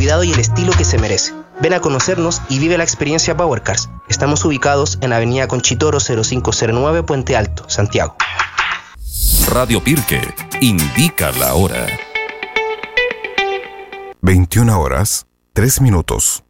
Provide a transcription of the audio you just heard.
cuidado y el estilo que se merece. Ven a conocernos y vive la experiencia Power Cars. Estamos ubicados en Avenida Conchitoro 0509, Puente Alto, Santiago. Radio Pirque indica la hora. 21 horas, 3 minutos.